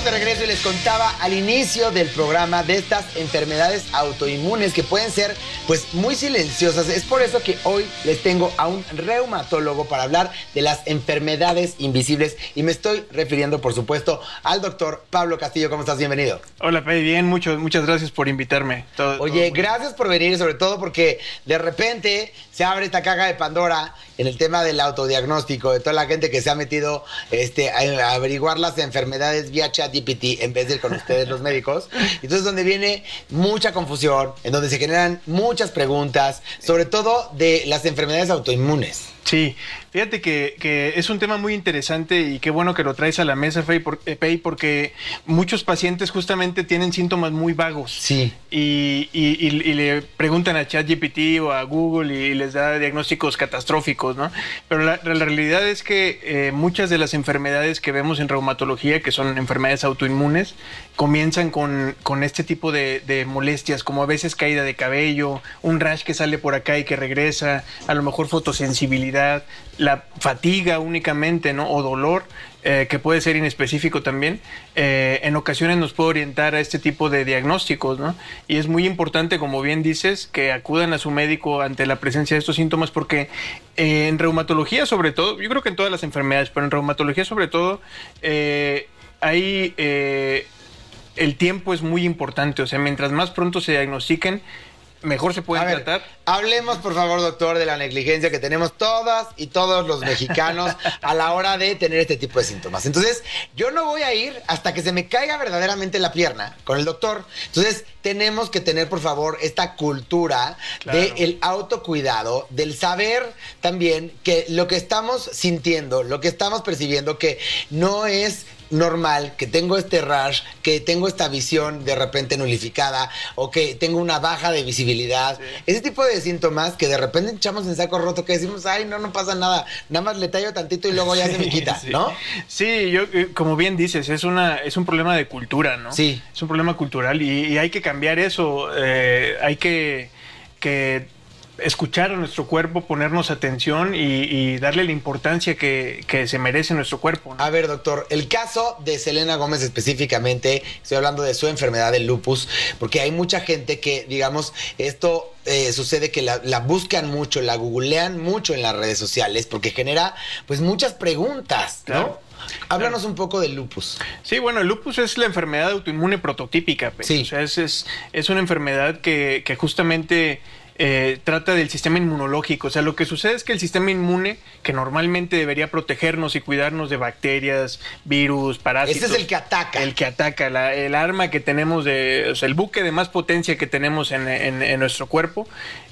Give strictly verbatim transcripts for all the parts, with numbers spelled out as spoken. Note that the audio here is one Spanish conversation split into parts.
de regreso y les contaba al inicio del programa de estas enfermedades autoinmunes que pueden ser pues muy silenciosas. Es por eso que hoy les tengo a un reumatólogo para hablar de las enfermedades invisibles y me estoy refiriendo por supuesto al doctor Pablo Castillo. ¿Cómo estás? Bienvenido. Hola, Pei, bien, mucho, muchas gracias por invitarme. Todo, Oye, todo gracias por venir, sobre todo porque de repente se abre esta caja de Pandora en el tema del autodiagnóstico, de toda la gente que se ha metido este, a averiguar las enfermedades vía ChatGPT en vez de ir con ustedes los médicos. Entonces, donde viene mucha confusión, en donde se generan muchas preguntas, sobre todo de las enfermedades autoinmunes. Sí, fíjate que, que es un tema muy interesante y qué bueno que lo traes a la mesa, Pei, porque muchos pacientes justamente tienen síntomas muy vagos. Sí. Y, y, y, y le preguntan a ChatGPT o a Google y les da diagnósticos catastróficos, ¿no? Pero la, la realidad es que eh, muchas de las enfermedades que vemos en reumatología, que son enfermedades autoinmunes, comienzan con, con este tipo de, de molestias, como a veces caída de cabello, un rash que sale por acá y que regresa, a lo mejor fotosensibilidad, la fatiga únicamente, ¿no? O dolor, eh, que puede ser inespecífico también, eh, en ocasiones nos puede orientar a este tipo de diagnósticos, ¿no? Y es muy importante, como bien dices, que acudan a su médico ante la presencia de estos síntomas, porque eh, en reumatología sobre todo, yo creo que en todas las enfermedades, pero en reumatología sobre todo, eh, hay... Eh, el tiempo es muy importante, o sea, mientras más pronto se diagnostiquen, mejor se pueden ver, tratar. Hablemos, por favor, doctor, de la negligencia que tenemos todas y todos los mexicanos a la hora de tener este tipo de síntomas. Entonces, yo no voy a ir hasta que se me caiga verdaderamente la pierna con el doctor. Entonces, tenemos que tener, por favor, esta cultura claro. del autocuidado, del saber también que lo que estamos sintiendo, lo que estamos percibiendo, que no es normal, que tengo este rash, que tengo esta visión de repente nulificada o que tengo una baja de visibilidad. Sí. Ese tipo de síntomas que de repente echamos en saco roto, que decimos, ay, no, no pasa nada, nada más le tallo tantito y luego ya sí, se me quita, sí. ¿no? Sí, yo, como bien dices, es, una, es un problema de cultura, ¿no? Sí. Es un problema cultural y, y hay que cambiar eso, eh, hay que... que escuchar a nuestro cuerpo, ponernos atención y, y darle la importancia que, que se merece nuestro cuerpo, ¿no? A ver, doctor, el caso de Selena Gómez específicamente, estoy hablando de su enfermedad del lupus, porque hay mucha gente que, digamos, esto eh, sucede que la, la buscan mucho, la googlean mucho en las redes sociales, porque genera, pues, muchas preguntas, ¿no? Claro. Háblanos un poco del lupus. Sí, bueno, el lupus es la enfermedad autoinmune prototípica. Pues. Sí. O sea, es, es, es una enfermedad que, que justamente... Eh, trata del sistema inmunológico, o sea, lo que sucede es que el sistema inmune, que normalmente debería protegernos y cuidarnos de bacterias, virus, parásitos... Ese es el que ataca. El que ataca, la, el arma que tenemos, de, o sea, el buque de más potencia que tenemos en, en, en nuestro cuerpo,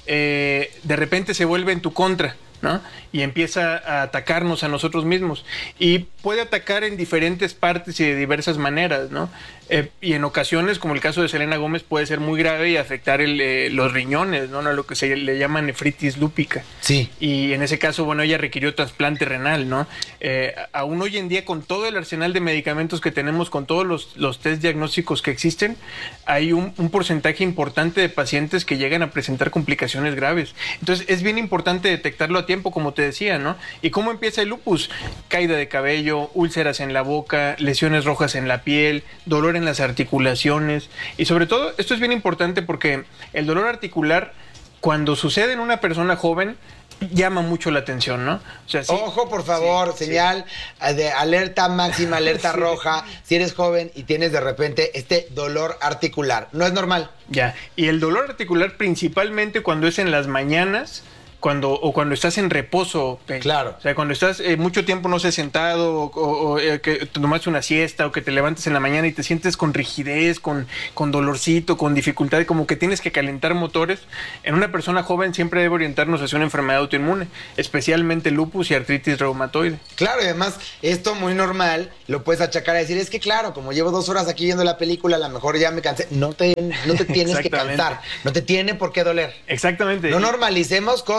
eh, de repente se vuelve en tu contra, ¿no? Y empieza a atacarnos a nosotros mismos. Y puede atacar en diferentes partes y de diversas maneras, ¿no? Eh, y en ocasiones, como el caso de Selena Gómez, puede ser muy grave y afectar el, eh, los riñones, ¿no? Lo que se le llama nefritis lúpica. Sí. Y en ese caso, bueno, ella requirió trasplante renal, ¿no? Eh, aún hoy en día, con todo el arsenal de medicamentos que tenemos, con todos los, los test diagnósticos que existen, hay un, un porcentaje importante de pacientes que llegan a presentar complicaciones graves. Entonces, es bien importante detectarlo a tiempo, como te decía, ¿no? ¿Y cómo empieza el lupus? Caída de cabello, úlceras en la boca, lesiones rojas en la piel, dolor en las articulaciones y sobre todo, esto es bien importante porque el dolor articular, cuando sucede en una persona joven, llama mucho la atención, ¿no? O sea, sí, ojo, por favor, sí, señal sí. de alerta máxima, alerta sí. roja, si eres joven y tienes de repente este dolor articular. No es normal. Ya, y el dolor articular principalmente cuando es en las mañanas, cuando o cuando estás en reposo. Eh, claro. O sea, cuando estás eh, mucho tiempo, no sé, sentado o, o, o eh, que tomaste una siesta o que te levantes en la mañana y te sientes con rigidez, con, con dolorcito, con dificultad, como que tienes que calentar motores. En una persona joven siempre debe orientarnos hacia una enfermedad autoinmune, especialmente lupus y artritis reumatoide. Claro, y además esto muy normal lo puedes achacar a decir, es que claro, como llevo dos horas aquí viendo la película, a lo mejor ya me cansé. No te, no te tienes que cansar, no te tiene por qué doler. Exactamente. No normalicemos cosas.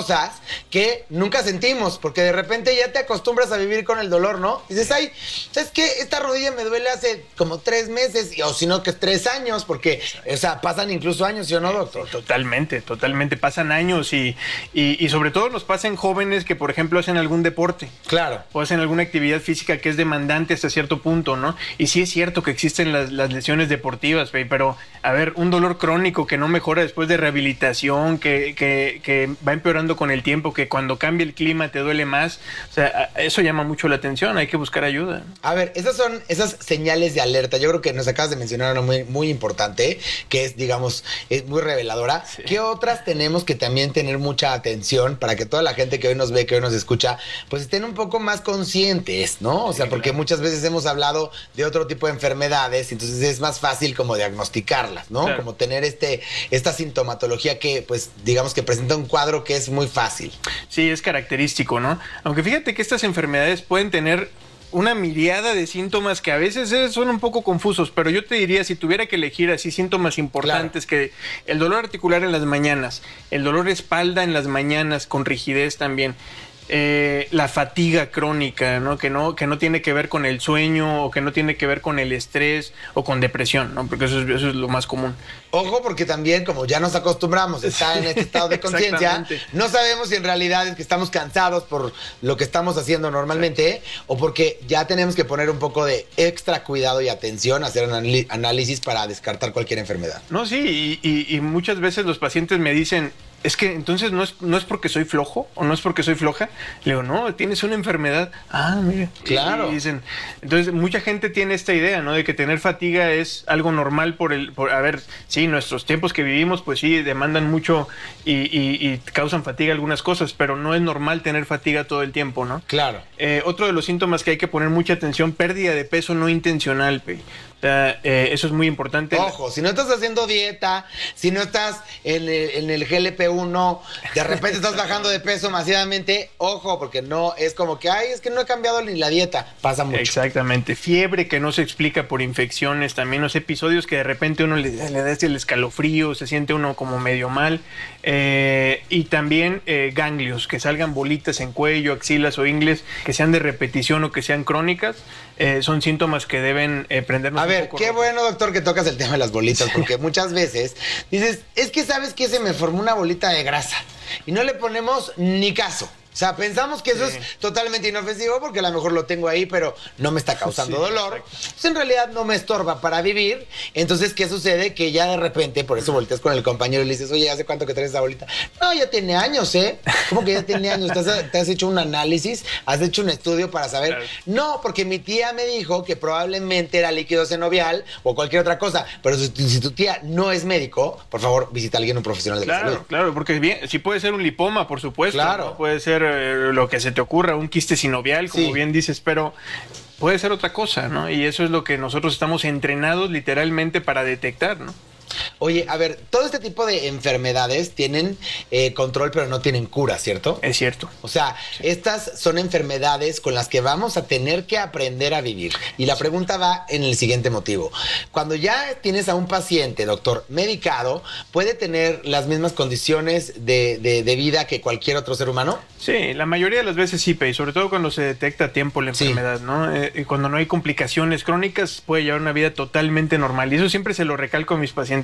cosas que nunca sentimos, porque de repente ya te acostumbras a vivir con el dolor, ¿no? Y dices, ay, ¿sabes qué? Esta rodilla me duele hace como tres meses, o si no que tres años, porque, o sea, pasan incluso años, ¿sí o no, doctor? Totalmente, totalmente, pasan años y, y, y sobre todo nos pasa en jóvenes que, por ejemplo, hacen algún deporte. Claro. O hacen alguna actividad física que es demandante hasta cierto punto, ¿no? Y sí es cierto que existen las, las lesiones deportivas, pero, a ver, un dolor crónico que no mejora después de rehabilitación, que, que, que va empeorando con el tiempo, que cuando cambia el clima te duele más, o sea, eso llama mucho la atención, hay que buscar ayuda. A ver, esas son esas señales de alerta. Yo creo que nos acabas de mencionar una muy, muy importante, que es, digamos, es muy reveladora. Sí. ¿Qué otras tenemos que también tener mucha atención para que toda la gente que hoy nos ve, que hoy nos escucha, pues estén un poco más conscientes, ¿no? O sea, sí, porque claro. muchas veces hemos hablado de otro tipo de enfermedades, entonces es más fácil como diagnosticarlas, ¿no? Claro. Como tener este, esta sintomatología que, pues, digamos que presenta un cuadro que es muy fácil. Sí, es característico, ¿no? Aunque fíjate que estas enfermedades pueden tener una miriada de síntomas que a veces son un poco confusos, pero yo te diría, si tuviera que elegir así síntomas importantes, claro. que el dolor articular en las mañanas, el dolor de espalda en las mañanas con rigidez también, Eh, la fatiga crónica, ¿no? Que no, que no tiene que ver con el sueño o que no tiene que ver con el estrés o con depresión, ¿no? Porque eso es, eso es lo más común. Ojo, porque también, como ya nos acostumbramos a estar en este estado de conciencia, no sabemos si en realidad es que estamos cansados por lo que estamos haciendo normalmente, sí. o porque ya tenemos que poner un poco de extra cuidado y atención, hacer un análisis para descartar cualquier enfermedad. No, sí, y, y, y muchas veces los pacientes me dicen, es que entonces no es, no es porque soy flojo o no es porque soy floja. Le digo, no, tienes una enfermedad. Ah, mire. Claro. Y dicen, entonces mucha gente tiene esta idea, ¿no? De que tener fatiga es algo normal por el, por, a ver, sí, nuestros tiempos que vivimos, pues sí, demandan mucho y, y, y causan fatiga algunas cosas, pero no es normal tener fatiga todo el tiempo, ¿no? Claro. Eh, otro de los síntomas que hay que poner mucha atención, pérdida de peso no intencional, pe. O sea, eh, eso es muy importante. Ojo, si no estás haciendo dieta, si no estás en el, en el G L P uno, de repente estás bajando de peso masivamente, ojo, porque no es como que, ay, es que no he cambiado ni la dieta. Pasa mucho. Exactamente. Fiebre que no se explica por infecciones, también los episodios que de repente uno le, le da el escalofrío, se siente uno como medio mal. Eh, y también eh, ganglios, que salgan bolitas en cuello, axilas o ingles, que sean de repetición o que sean crónicas. Eh, son síntomas que deben eh, prendernos. A ver, qué bueno, doctor, que tocas el tema de las bolitas, porque muchas veces dices, es que sabes que se me formó una bolita de grasa y no le ponemos ni caso. O sea, pensamos que eso sí. es totalmente inofensivo porque a lo mejor lo tengo ahí, pero no me está causando sí, dolor. Pues en realidad no me estorba para vivir. Entonces, ¿qué sucede? Que ya de repente, por eso volteas con el compañero y le dices, oye, ¿hace cuánto que traes esa bolita? No, ya tiene años, ¿eh? ¿Cómo que ya tiene años? ¿Te has, te has hecho un análisis? ¿Has hecho un estudio para saber? Claro. No, porque mi tía me dijo que probablemente era líquido senovial o cualquier otra cosa. Pero si, si tu tía no es médico, por favor, visita a alguien, un profesional de claro, la salud. Claro, porque bien, sí puede ser un lipoma, por supuesto. Claro. ¿no? Puede ser lo que se te ocurra, un quiste sinovial, como sí. bien dices, pero puede ser otra cosa, ¿no? Y eso es lo que nosotros estamos entrenados literalmente para detectar, ¿no? Oye, a ver, todo este tipo de enfermedades tienen eh, control, pero no tienen cura, ¿cierto? Es cierto. O sea, sí. estas son enfermedades con las que vamos a tener que aprender a vivir. Y la sí. pregunta va en el siguiente motivo. Cuando ya tienes a un paciente, doctor, medicado, ¿puede tener las mismas condiciones de, de, de vida que cualquier otro ser humano? Sí, la mayoría de las veces sí, y sobre todo cuando se detecta a tiempo la enfermedad, sí. ¿no? Eh, cuando no hay complicaciones crónicas, puede llevar una vida totalmente normal. Y eso siempre se lo recalco a mis pacientes.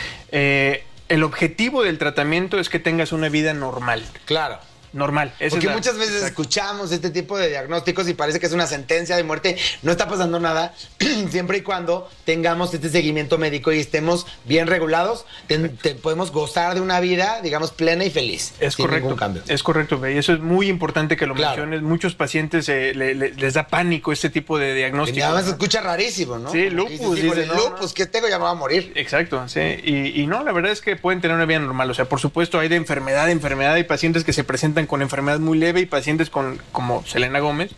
Eh, el objetivo del tratamiento es que tengas una vida normal. Claro. Normal. Esa Porque es la... muchas veces Exacto. escuchamos este tipo de diagnósticos y parece que es una sentencia de muerte. No está pasando nada siempre y cuando tengamos este seguimiento médico y estemos bien regulados, te, te podemos gozar de una vida, digamos, plena y feliz. Es sin correcto. Ningún cambio. Es correcto, y eso es muy importante que lo claro. menciones. Muchos pacientes eh, le, le, les da pánico este tipo de diagnósticos. Y nada más se escucha rarísimo, ¿no? Sí, lupus. Dices, sí, dice, no, lupus, ¿qué tengo? Ya me voy a morir. Exacto, sí. Y, y no, la verdad es que pueden tener una vida normal. O sea, por supuesto, hay de enfermedad a enfermedad. Hay pacientes que se presentan con enfermedad muy leve y pacientes con como Selena Gómez. Claro.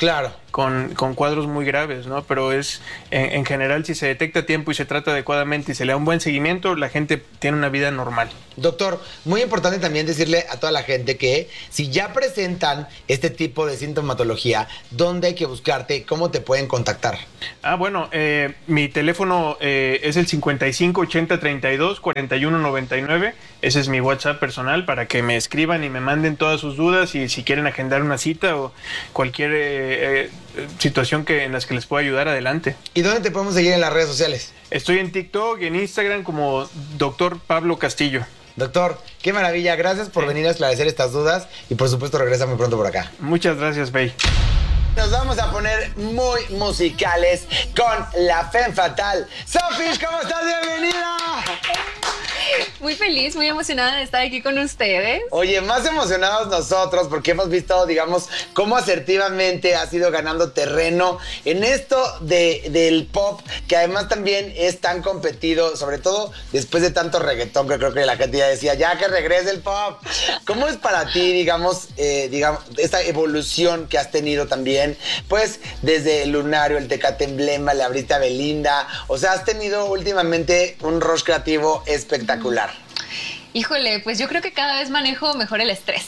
con, con cuadros muy graves, ¿no? Pero es, en, en general, si se detecta a tiempo y se trata adecuadamente y se le da un buen seguimiento, la gente tiene una vida normal. Doctor, muy importante también decirle a toda la gente que si ya presentan este tipo de sintomatología, ¿dónde hay que buscarte? ¿Cómo te pueden contactar? Ah, bueno, eh, mi teléfono eh, es el cincuenta y cinco ochenta treinta y dos cuarenta y uno noventa y nueve. Ese es mi WhatsApp personal para que me escriban y me manden todas sus dudas y si quieren agendar una cita o cualquier eh, eh, situación que, en las que les pueda ayudar, adelante. ¿Y dónde te podemos seguir en las redes sociales? Estoy en TikTok y en Instagram como doctor Pablo Castillo. Doctor, qué maravilla. Gracias por venir a esclarecer estas dudas y por supuesto regresa muy pronto por acá. Muchas gracias, Bey. Nos vamos a poner muy musicales con la Femme Fatal. Sofish, ¿cómo estás? Bienvenida. Muy feliz, muy emocionada de estar aquí con ustedes. Oye, más emocionados nosotros porque hemos visto, digamos, cómo asertivamente has ido ganando terreno en esto de, del pop, que además también es tan competido, sobre todo después de tanto reggaetón que creo que la gente ya decía, ya que regrese el pop. ¿Cómo es para ti, digamos, eh, digamos, esta evolución que has tenido también? Pues desde el Lunario, el Tecate Emblema, le abriste a Belinda, o sea, has tenido últimamente un rush creativo espectacular. Híjole, pues yo creo que cada vez manejo mejor el estrés.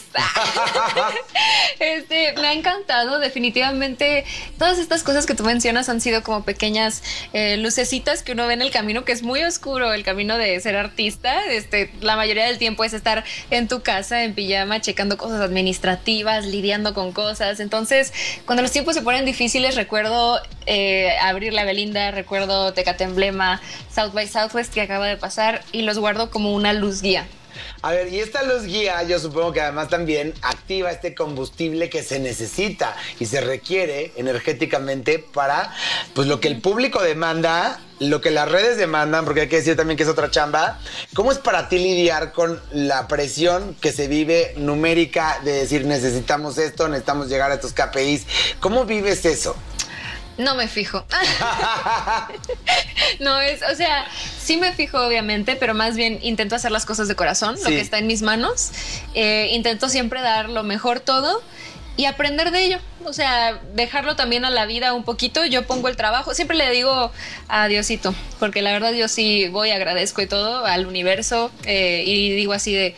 este, me ha encantado, definitivamente. Todas estas cosas que tú mencionas han sido como pequeñas eh, lucecitas que uno ve en el camino, que es muy oscuro, el camino de ser artista. Este, la mayoría del tiempo es estar en tu casa, en pijama, checando cosas administrativas, lidiando con cosas. Entonces, cuando los tiempos se ponen difíciles, recuerdo eh, abrir la Belinda, recuerdo Tecate Emblema, South by Southwest que acaba de pasar y los guardo como una luz guía. A ver, y esta luz guía yo supongo que además también activa este combustible que se necesita y se requiere energéticamente para pues lo que el público demanda, lo que las redes demandan, porque hay que decir también que es otra chamba. ¿Cómo es para ti lidiar con la presión que se vive numérica de decir necesitamos esto, necesitamos llegar a estos K P Is? ¿Cómo vives eso? No me fijo. No es, o sea, sí me fijo obviamente, pero más bien intento hacer las cosas de corazón, sí. Lo que está en mis manos. Eh, intento siempre dar lo mejor todo y aprender de ello. O sea, dejarlo también a la vida un poquito. Yo pongo el trabajo. Siempre le digo a Diosito, porque la verdad yo sí voy, agradezco y todo al universo eh, y digo así de,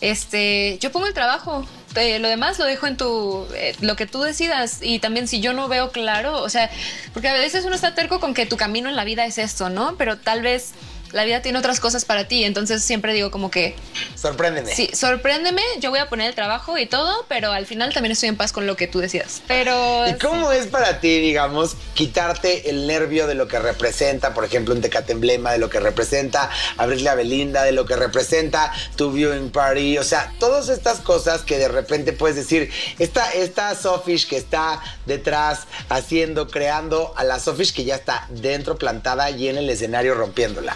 este, yo pongo el trabajo. Eh, lo demás lo dejo en tu, eh, lo que tú decidas. Y también si yo no veo claro, o sea, porque a veces uno está terco con que tu camino en la vida es esto, ¿no? Pero tal vez la vida tiene otras cosas para ti, entonces siempre digo como que... Sorpréndeme. Sí, sorpréndeme, yo voy a poner el trabajo y todo, pero al final también estoy en paz con lo que tú decidas. Pero... ¿Y cómo sí. es para ti, digamos, quitarte el nervio de lo que representa, por ejemplo, un Tecate Emblema, de lo que representa abrirle a Belinda, de lo que representa tu viewing party, o sea, todas estas cosas que de repente puedes decir, esta, esta Sofish que está detrás haciendo, creando a la Sofish que ya está dentro plantada y en el escenario rompiéndola?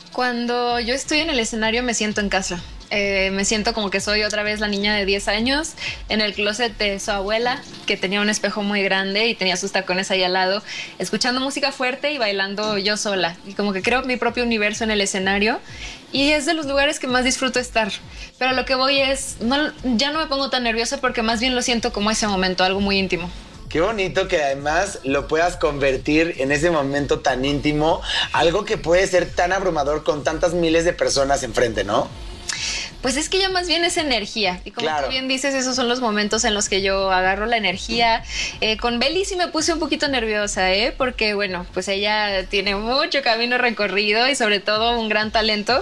Cuando yo estoy en el escenario me siento en casa. Eh, me siento como que soy otra vez la niña de diez años en el closet de su abuela, que tenía un espejo muy grande y tenía sus tacones ahí al lado, escuchando música fuerte y bailando yo sola. Y como que creo mi propio universo en el escenario y es de los lugares que más disfruto estar. Pero lo que voy es, no, ya no me pongo tan nerviosa porque más bien lo siento como ese momento, algo muy íntimo. Qué bonito que además lo puedas convertir en ese momento tan íntimo, algo que puede ser tan abrumador con tantas miles de personas enfrente, ¿no? Pues es que ya más bien es energía. Y como claro. tú bien dices, esos son los momentos en los que yo agarro la energía. Eh, con Beli sí me puse un poquito nerviosa, ¿eh? Porque, bueno, pues ella tiene mucho camino recorrido y sobre todo un gran talento.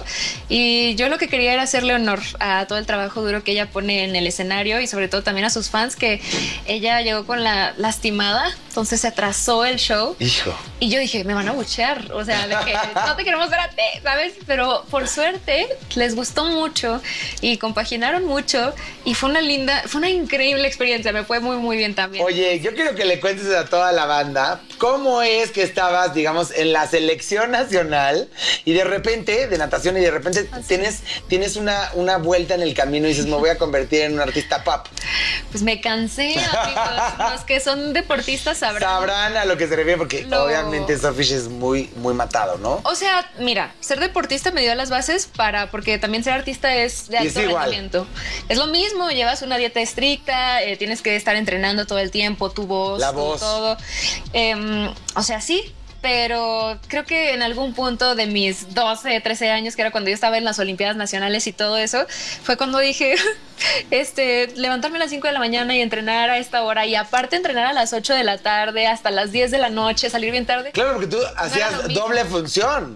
Y yo lo que quería era hacerle honor a todo el trabajo duro que ella pone en el escenario y sobre todo también a sus fans, que ella llegó con la lastimada, entonces se atrasó el show. Hijo. Y yo dije, me van a buchear, o sea, de que no te queremos ver a ti, ¿sabes? Pero por suerte les gustó mucho y compaginaron mucho y fue una linda, fue una increíble experiencia, me fue muy muy bien también. Oye, yo quiero que le cuentes a toda la banda ¿cómo es que estabas, digamos, en la selección nacional y de repente, de natación, y de repente tienes, tienes una, una vuelta en el camino y dices, me voy a convertir en un artista pop? Pues me cansé, amigos. Los que son deportistas sabrán. Sabrán a lo que se refiere, porque Lo... obviamente Sofish es muy, muy matado, ¿no? O sea, mira, ser deportista me dio las bases para, porque también ser artista es de alto rendimiento. Es lo mismo, llevas una dieta estricta, eh, tienes que estar entrenando todo el tiempo, tu voz, La tu voz. todo. Eh, o sea, sí. Pero creo que en algún punto de mis doce, trece años, que era cuando yo estaba en las Olimpiadas Nacionales y todo eso, fue cuando dije, este, levantarme a las cinco de la mañana y entrenar a esta hora, y aparte entrenar a las ocho de la tarde hasta las diez de la noche, salir bien tarde. Claro, porque tú hacías doble función.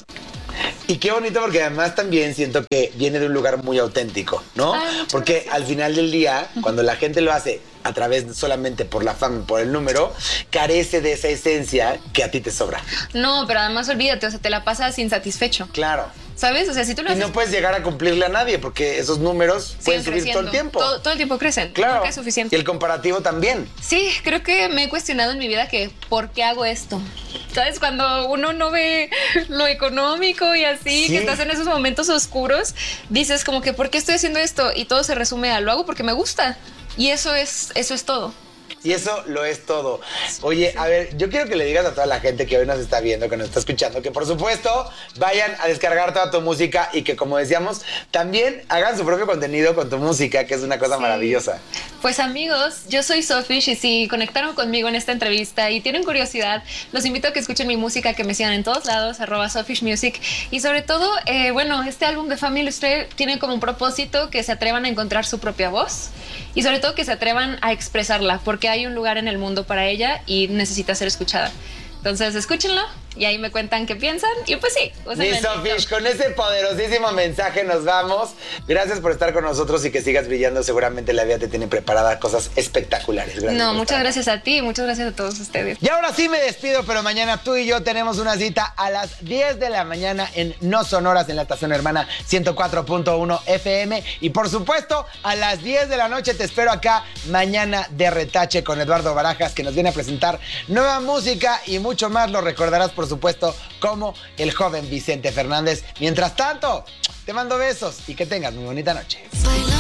Y qué bonito, porque además también siento que viene de un lugar muy auténtico, ¿no? Ay, porque gracias. al final del día, cuando la gente lo hace a través de solamente por la fama, por el número, carece de esa esencia que a ti te sobra. No, pero además olvídate, o sea, te la pasas insatisfecho. Claro. ¿Sabes? O sea, si tú lo Y haces... no puedes llegar a cumplirle a nadie, porque esos números pueden siguen subir todo el creciendo. tiempo. Todo, todo el tiempo crecen. Claro. Nunca es suficiente. Y el comparativo también. Sí, creo que me he cuestionado en mi vida que ¿por qué hago esto? ¿Sabes? Cuando uno no ve lo económico y así, Sí. que estás en esos momentos oscuros, dices como que ¿por qué estoy haciendo esto? Y todo se resume a lo hago porque me gusta. Y eso es, eso es todo. Y eso lo es todo. Oye, a ver, yo quiero que le digas a toda la gente que hoy nos está viendo, que nos está escuchando, que por supuesto vayan a descargar toda tu música y que, como decíamos, también hagan su propio contenido con tu música, que es una cosa Sí. maravillosa. Pues amigos, yo soy Sofish y si conectaron conmigo en esta entrevista y tienen curiosidad, los invito a que escuchen mi música, que me sigan en todos lados, arroba Sofish Music. Y sobre todo, eh, bueno, este álbum de Family Illustrated tiene como un propósito que se atrevan a encontrar su propia voz y sobre todo que se atrevan a expresarla, porque hay un lugar en el mundo para ella y necesita ser escuchada. Entonces, escúchenlo y ahí me cuentan qué piensan. Y pues sí, úsenlo Mi en Sofish, TikTok. con ese poderosísimo mensaje nos vamos. Gracias por estar con nosotros y que sigas brillando. Seguramente la vida te tiene preparada cosas espectaculares. Gracias No, por muchas estar. gracias a ti y muchas gracias a todos ustedes. Y ahora sí me despido, pero mañana tú y yo tenemos una cita a las diez de la mañana en No Sonoras, en la estación hermana ciento cuatro punto uno F M. Y por supuesto, a las diez de la noche te espero acá mañana de Retache con Eduardo Barajas, que nos viene a presentar nueva música y mucho más. Lo recordarás, por supuesto, como el joven Vicente Fernández. Mientras tanto, te mando besos y que tengas muy bonita noche. Baila